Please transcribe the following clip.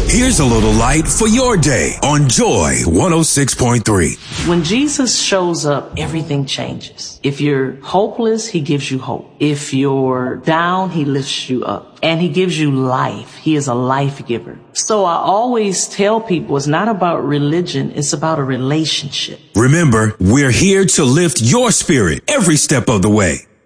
Here's a little light for your day on Joy 106.3. When Jesus shows up, everything changes. If you're hopeless, he gives you hope. If you're down, he lifts you up. And he gives you life. He is a life giver. So I always tell people it's not about religion, it's about a relationship. Remember, we're here to lift your spirit every step of the way.